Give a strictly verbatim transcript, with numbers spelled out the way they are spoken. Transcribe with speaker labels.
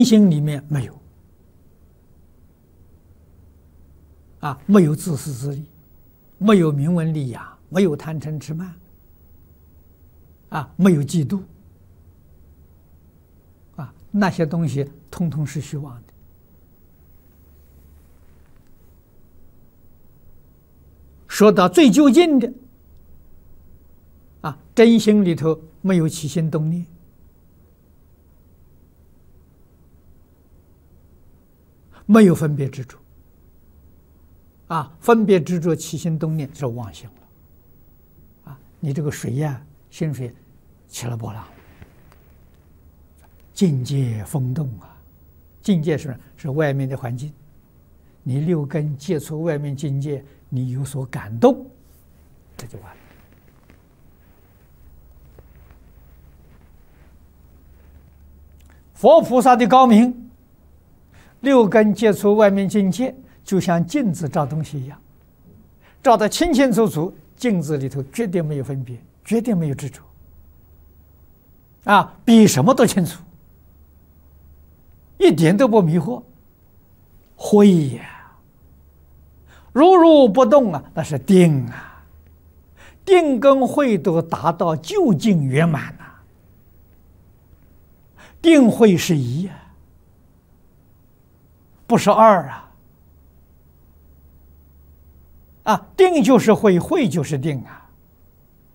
Speaker 1: 心里面没有啊，没有自私自利，没有名闻利养，没有贪嗔痴慢啊，没有嫉妒啊，那些东西通通是虚妄的。说到最究竟的啊，真心里头没有起心动念，没有分别执着啊，分别执着起心动念是妄心了啊！你这个水呀，心水起了波浪，境界风动啊！境界是是外面的环境，你六根接触外面境界，你有所感动，这就完了。佛菩萨的高明，六根接触外面境界，就像镜子照东西一样，照得清清楚楚，镜子里头绝对没有分别，绝对没有执着，啊，比什么都清楚，一点都不迷惑。慧呀，如如不动啊，那是定啊，定跟慧都达到究竟圆满呐、啊，定慧是一啊。不是二啊！啊，定就是慧，慧就是定啊。